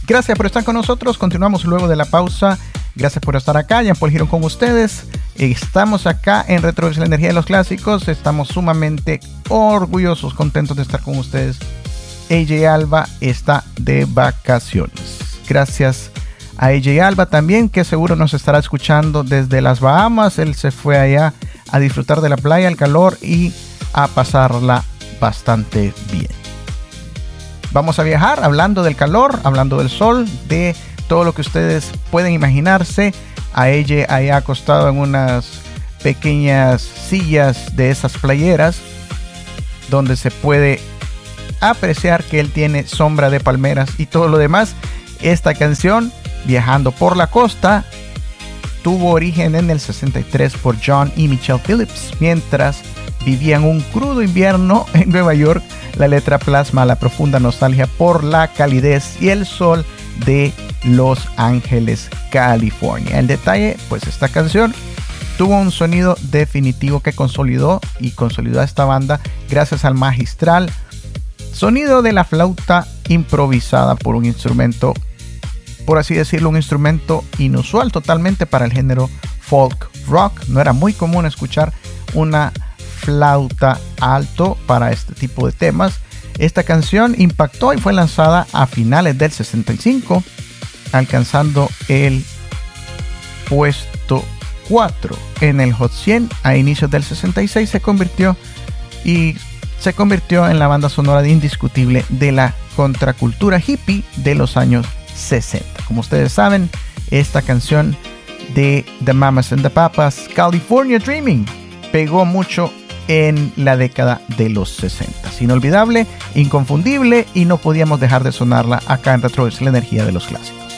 Gracias por estar con nosotros. Continuamos luego de la pausa. Gracias por estar acá. Jean-Paul Girón con ustedes. Estamos acá en Retrovisor, la energía de los clásicos. Estamos sumamente orgullosos, contentos de estar con ustedes. AJ Alba está de vacaciones. Gracias a AJ Alba también, que seguro nos estará escuchando desde las Bahamas. Él se fue allá a disfrutar de la playa, el calor y a pasarla bastante bien. Vamos a viajar hablando del calor, hablando del sol, de todo lo que ustedes pueden imaginarse. A ella allá acostado en unas pequeñas sillas de esas playeras, donde se puede apreciar que él tiene sombra de palmeras y todo lo demás. Esta canción, Viajando por la Costa, tuvo origen en el 63 por John y Michelle Phillips, mientras vivían un crudo invierno en Nueva York. La letra plasma la profunda nostalgia por la calidez y el sol de Los Ángeles, California. El detalle, pues esta canción tuvo un sonido definitivo que consolidó a esta banda gracias al magistral sonido de la flauta improvisada por un instrumento, por así decirlo, un instrumento inusual totalmente para el género folk rock. No era muy común escuchar una flauta alto para este tipo de temas. Esta canción impactó y fue lanzada a finales del 65, alcanzando el puesto 4 en el Hot 100. A inicios del 66 se convirtió en la banda sonora indiscutible de la contracultura hippie de los años 60. Como ustedes saben, esta canción de The Mamas and the Papas, California Dreaming, pegó mucho en la década de los 60. Inolvidable, inconfundible, y no podíamos dejar de sonarla acá en Retrovisor, la energía de los clásicos.